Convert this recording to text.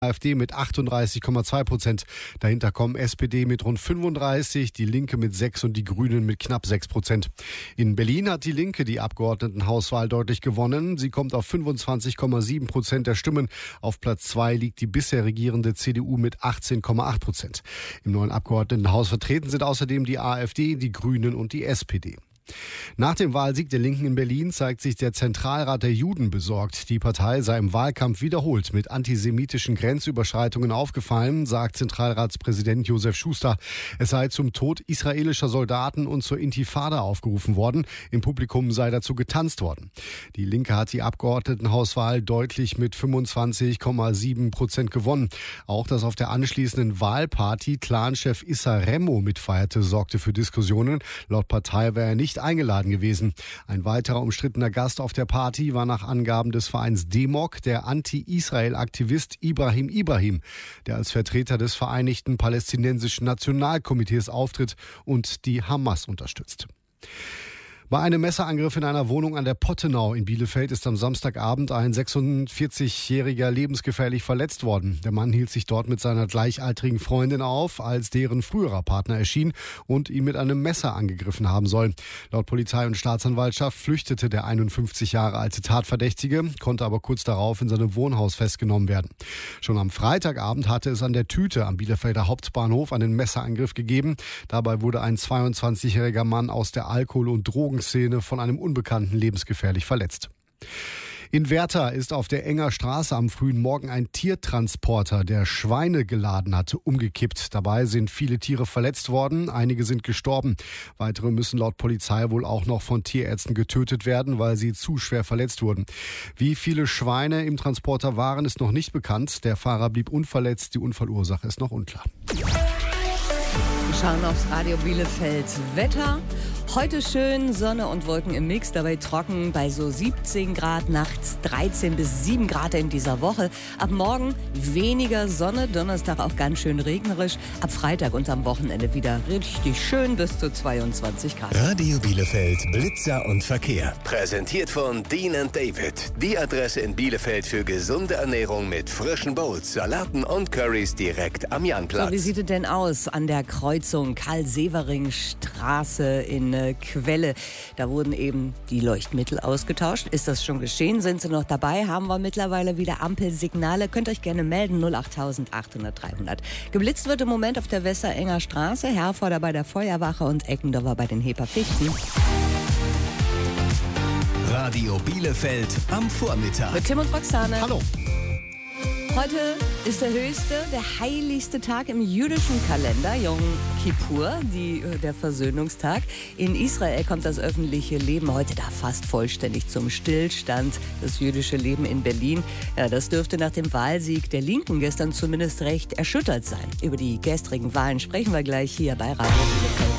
AfD mit 38,2%. Dahinter kommen SPD mit rund 35%, die Linke mit 6% und die Grünen mit knapp 6%. In Berlin hat die Linke die Abgeordnetenhauswahl deutlich gewonnen. Sie kommt auf 25,7% der Stimmen. Auf Platz 2 liegt die bisher regierende CDU mit 18,8%. Im neuen Abgeordnetenhaus vertreten sind außerdem die AfD, die Grünen und die SPD. Nach dem Wahlsieg der Linken in Berlin zeigt sich der Zentralrat der Juden besorgt. Die Partei sei im Wahlkampf wiederholt mit antisemitischen Grenzüberschreitungen aufgefallen, sagt Zentralratspräsident Josef Schuster. Es sei zum Tod israelischer Soldaten und zur Intifada aufgerufen worden. Im Publikum sei dazu getanzt worden. Die Linke hat die Abgeordnetenhauswahl deutlich mit 25,7% gewonnen. Auch das auf der anschließenden Wahlparty Clanchef Issa Remo mitfeierte, sorgte für Diskussionen. Laut Partei wäre er nicht eingeladen gewesen. Ein weiterer umstrittener Gast auf der Party war nach Angaben des Vereins Demok der Anti-Israel-Aktivist Ibrahim, der als Vertreter des Vereinigten Palästinensischen Nationalkomitees auftritt und die Hamas unterstützt. Bei einem Messerangriff in einer Wohnung an der Pottenau in Bielefeld ist am Samstagabend ein 46-Jähriger lebensgefährlich verletzt worden. Der Mann hielt sich dort mit seiner gleichaltrigen Freundin auf, als deren früherer Partner erschien und ihn mit einem Messer angegriffen haben soll. Laut Polizei und Staatsanwaltschaft flüchtete der 51 Jahre alte Tatverdächtige, konnte aber kurz darauf in seinem Wohnhaus festgenommen werden. Schon am Freitagabend hatte es an der Tüte am Bielefelder Hauptbahnhof einen Messerangriff gegeben. Dabei wurde ein 22-jähriger Mann aus der Alkohol- und Drogenszene von einem Unbekannten lebensgefährlich verletzt. In Werther ist auf der Enger Straße am frühen Morgen ein Tiertransporter, der Schweine geladen hatte, umgekippt. Dabei sind viele Tiere verletzt worden, einige sind gestorben. Weitere müssen laut Polizei wohl auch noch von Tierärzten getötet werden, weil sie zu schwer verletzt wurden. Wie viele Schweine im Transporter waren, ist noch nicht bekannt. Der Fahrer blieb unverletzt, die Unfallursache ist noch unklar. Wir schauen aufs Radio Bielefeld. Wetter. Heute schön, Sonne und Wolken im Mix, dabei trocken bei so 17 Grad, nachts 13 bis 7 Grad in dieser Woche. Ab morgen weniger Sonne, Donnerstag auch ganz schön regnerisch. Ab Freitag und am Wochenende wieder richtig schön bis zu 22 Grad. Radio Bielefeld, Blitzer und Verkehr. Präsentiert von Dean & David. Die Adresse in Bielefeld für gesunde Ernährung mit frischen Bowls, Salaten und Currys direkt am Janplatz. So, wie sieht es denn aus an der Kreuzung Karl-Severing-Straße in Quelle? Da wurden eben die Leuchtmittel ausgetauscht. Ist das schon geschehen? Sind Sie noch dabei? Haben wir mittlerweile wieder Ampelsignale? Könnt ihr euch gerne melden, 08800 300. Geblitzt wird im Moment auf der Westerenger Straße, Herforder bei der Feuerwache und Eckendorfer bei den Heperfichten. Radio Bielefeld am Vormittag. Mit Tim und Roxane. Hallo. Heute ist der höchste, der heiligste Tag im jüdischen Kalender, Yom Kippur, der Versöhnungstag. In Israel kommt das öffentliche Leben heute da fast vollständig zum Stillstand. Das jüdische Leben in Berlin, ja, das dürfte nach dem Wahlsieg der Linken gestern zumindest recht erschüttert sein. Über die gestrigen Wahlen sprechen wir gleich hier bei Radio Bielefeld.